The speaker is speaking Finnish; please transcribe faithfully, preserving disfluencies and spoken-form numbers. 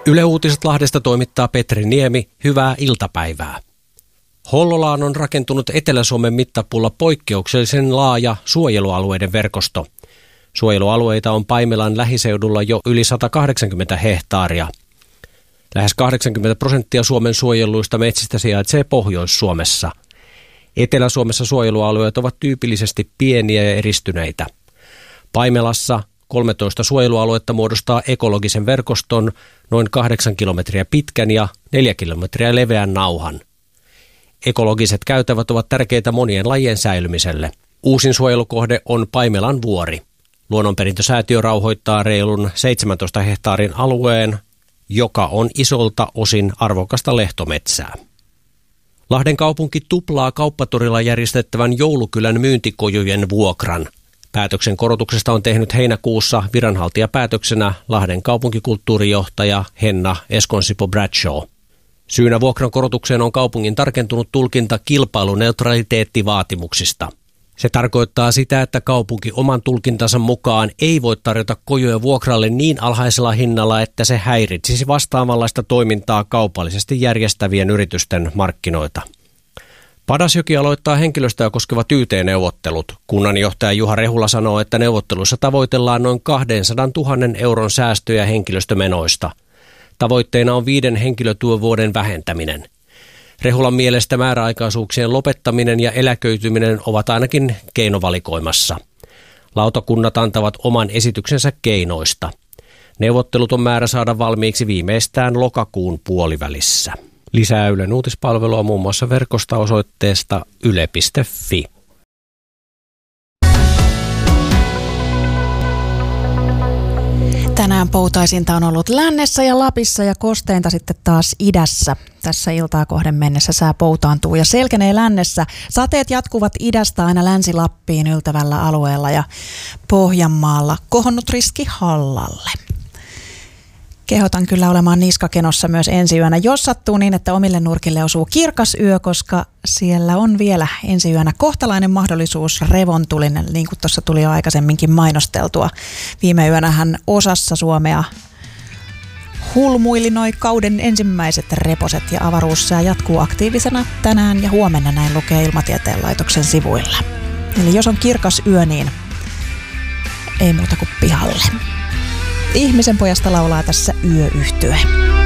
Yle Uutiset Lahdesta toimittaa Petri Niemi. Hyvää iltapäivää. Hollolaan on rakentunut Etelä-Suomen mittapuulla poikkeuksellisen laaja suojelualueiden verkosto. Suojelualueita on Paimelan lähiseudulla jo yli sata kahdeksankymmentä hehtaaria. Lähes kahdeksankymmentä prosenttia Suomen suojelluista metsistä sijaitsee Pohjois-Suomessa. Etelä-Suomessa suojelualueet ovat tyypillisesti pieniä ja eristyneitä. Paimelassa kolmetoista suojelualuetta muodostaa ekologisen verkoston noin kahdeksan kilometriä pitkän ja neljä kilometriä leveän nauhan. Ekologiset käytävät ovat tärkeitä monien lajien säilymiselle. Uusin suojelukohde on Paimelan vuori. Luonnonperintösäätiö rauhoittaa reilun seitsemäntoista hehtaarin alueen, joka on isolta osin arvokasta lehtometsää. Lahden kaupunki tuplaa kauppatorilla järjestettävän joulukylän myyntikojujen vuokran. Päätöksen korotuksesta on tehnyt heinäkuussa viranhaltijapäätöksenä Lahden kaupunkikulttuurijohtaja Henna Eskonsipo Bradshaw. Syynä vuokran korotukseen on kaupungin tarkentunut tulkinta kilpailuneutraliteettivaatimuksista. Se tarkoittaa sitä, että kaupunki oman tulkintansa mukaan ei voi tarjota kojuja vuokralle niin alhaisella hinnalla, että se häiritsisi vastaavanlaista toimintaa kaupallisesti järjestävien yritysten markkinoita. Padasjoki aloittaa henkilöstöä koskevat Y T-neuvottelut. Kunnanjohtaja Juha Rehula sanoo, että neuvotteluissa tavoitellaan noin kaksisataa tuhatta euron säästöjä henkilöstömenoista. Tavoitteena on viiden henkilötyövuoden vähentäminen. Rehulan mielestä määräaikaisuuksien lopettaminen ja eläköityminen ovat ainakin keinovalikoimassa. Lautakunnat antavat oman esityksensä keinoista. Neuvottelut on määrä saada valmiiksi viimeistään lokakuun puolivälissä. Lisää Ylen uutispalvelua muun muassa verkosta osoitteesta yle piste fi. Tänään poutaisinta on ollut lännessä ja Lapissa ja kosteinta sitten taas idässä. Tässä iltaa kohden mennessä sää poutaantuu ja selkenee lännessä. Sateet jatkuvat idästä aina Länsi-Lappiin yltävällä alueella ja Pohjanmaalla kohonnut riski Hallalle. Kehotan kyllä olemaan niskakenossa myös ensi yönä, jos sattuu niin, että omille nurkille osuu kirkas yö, koska siellä on vielä ensi yönä kohtalainen mahdollisuus revontulinen, niin kuin tuossa tuli jo aikaisemminkin mainosteltua. Viime yönähän osassa Suomea hulmuili noi kauden ensimmäiset reposet ja avaruussää jatkuu aktiivisena tänään ja huomenna, näin lukee Ilmatieteen laitoksen sivuilla. Eli jos on kirkas yö, niin ei muuta kuin pihalle. Ihmisen pojasta laulaa tässä yöyhtye.